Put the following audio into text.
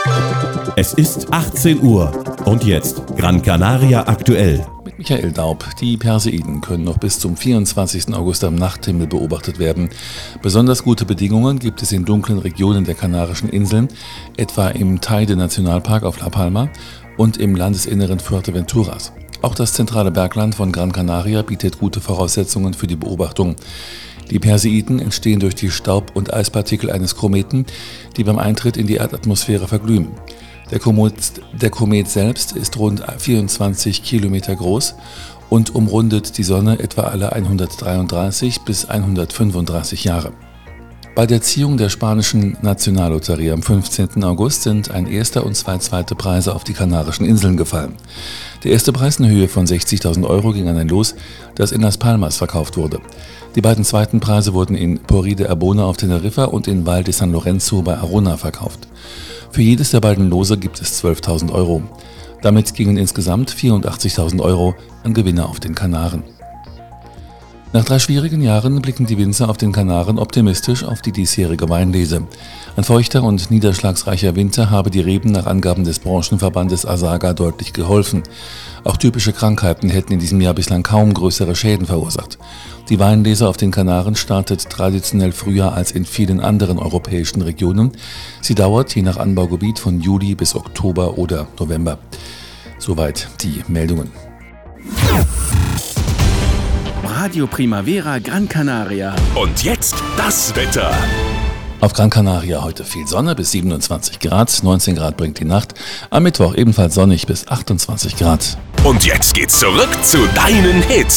Es ist 18 Uhr und jetzt Gran Canaria aktuell. Mit Michael Daub. Die Perseiden können noch bis zum 24. August am Nachthimmel beobachtet werden. Besonders gute Bedingungen gibt es in dunklen Regionen der Kanarischen Inseln, etwa im Teide-Nationalpark auf La Palma und im Landesinneren Fuerteventuras. Auch das zentrale Bergland von Gran Canaria bietet gute Voraussetzungen für die Beobachtung. Die Perseiden entstehen durch die Staub- und Eispartikel eines Kometen, die beim Eintritt in die Erdatmosphäre verglühen. Der Komet selbst ist rund 24 Kilometer groß und umrundet die Sonne etwa alle 133 bis 135 Jahre. Bei der Ziehung der spanischen Nationallotterie am 15. August sind ein erster und zwei zweite Preise auf die Kanarischen Inseln gefallen. Der erste Preis in Höhe von 60.000 Euro ging an ein Los, das in Las Palmas verkauft wurde. Die beiden zweiten Preise wurden in Pori de Arbona auf Teneriffa und in Val de San Lorenzo bei Arona verkauft. Für jedes der beiden Lose gibt es 12.000 Euro. Damit gingen insgesamt 84.000 Euro an Gewinner auf den Kanaren. Nach 3 schwierigen Jahren blicken die Winzer auf den Kanaren optimistisch auf die diesjährige Weinlese. Ein feuchter und niederschlagsreicher Winter habe die Reben nach Angaben des Branchenverbandes ASAGA deutlich geholfen. Auch typische Krankheiten hätten in diesem Jahr bislang kaum größere Schäden verursacht. Die Weinlese auf den Kanaren startet traditionell früher als in vielen anderen europäischen Regionen. Sie dauert je nach Anbaugebiet von Juli bis Oktober oder November. Soweit die Meldungen. Radio Primavera Gran Canaria. Und jetzt das Wetter. Auf Gran Canaria heute viel Sonne bis 27 Grad, 19 Grad bringt die Nacht. Am Mittwoch ebenfalls sonnig bis 28 Grad. Und jetzt geht's zurück zu deinen Hits.